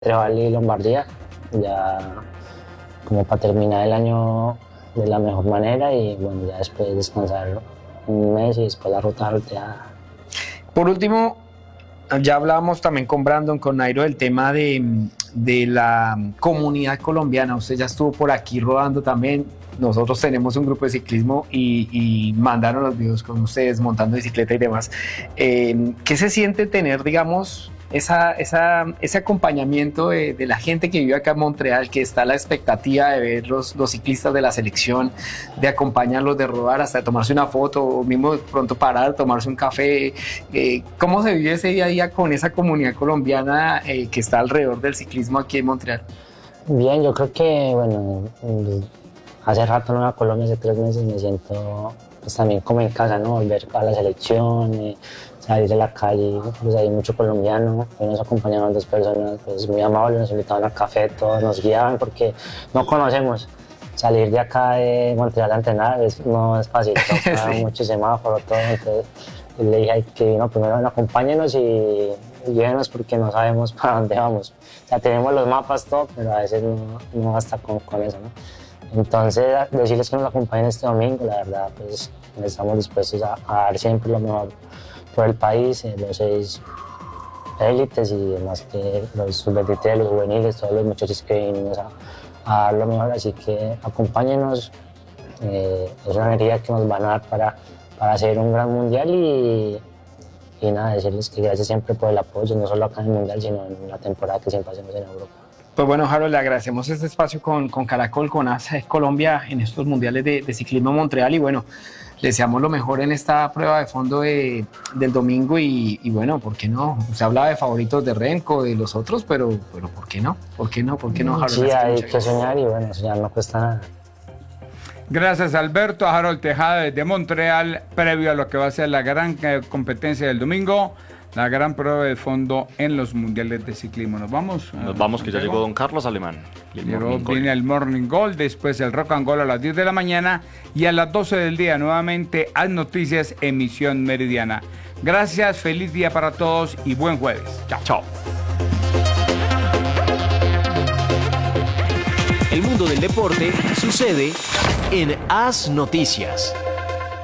Trevali y Lombardía, ya como para terminar el año de la mejor manera y bueno, ya después descansar un mes y después la ruta volteada. Por último, ya hablábamos también con Brandon, con Nairo, del tema de la comunidad colombiana. Usted ya estuvo por aquí rodando también. Nosotros tenemos un grupo de ciclismo y mandaron los videos con ustedes montando bicicleta y demás. ¿Qué se siente tener, digamos, ese acompañamiento de la gente que vive acá en Montreal, que está a la expectativa de ver los ciclistas de la selección, de acompañarlos, de rodar, hasta de tomarse una foto, o mismo de pronto parar, tomarse un café? ¿Cómo se vive ese día a día con esa comunidad colombiana que está alrededor del ciclismo aquí en Montreal? Bien, yo creo que, bueno, hace rato no iba a Colombia, hace 3 meses, me siento pues también como en casa, ¿no? Volver a la selección, salir a la calle, pues hay mucho colombiano, hoy nos acompañaban 2 personas pues muy amables, nos invitaban al café, todos nos guiaban porque no conocemos. Salir de acá de Montreal a entrenar no es fácil, toca Sí. mucho semáforo, todo, entonces le dije "Ay, que no, primero acompáñenos y guíenos porque no sabemos para dónde vamos. O sea, tenemos los mapas, todo, pero a veces no basta con eso, ¿no? Entonces, decirles que nos acompañen este domingo, la verdad, pues estamos dispuestos a dar siempre lo mejor por el país, los 6 élites y demás que los sub-23, los juveniles, todos los muchachos que vinimos a dar lo mejor, así que acompáñenos, es una energía que nos van a dar para hacer un gran mundial y nada, decirles que gracias siempre por el apoyo, no solo acá en el mundial, sino en la temporada que siempre hacemos en Europa. Pues bueno, Harold, le agradecemos este espacio con Caracol, con ASA Colombia en estos mundiales de ciclismo en Montreal y bueno, le deseamos lo mejor en esta prueba de fondo del domingo y bueno, ¿por qué no? Se hablaba de favoritos de Remco, de los otros, pero ¿por qué no? ¿Por qué no? ¿Por qué no, Harold? Sí, hay que soñar y bueno, soñar no cuesta nada. Gracias, Alberto. A Harold Tejada desde Montreal, previo a lo que va a ser la gran competencia del domingo, la gran prueba de fondo en los mundiales de ciclismo. Nos vamos. Nos vamos, que ya llegó don Carlos Alemán. Viene el Morning Gold, después el Rock and Gold a las 10 de la mañana y a las 12 del día nuevamente Haz Noticias, emisión meridiana. Gracias, feliz día para todos y buen jueves. Chao. Chao. El mundo del deporte sucede en Haz Noticias.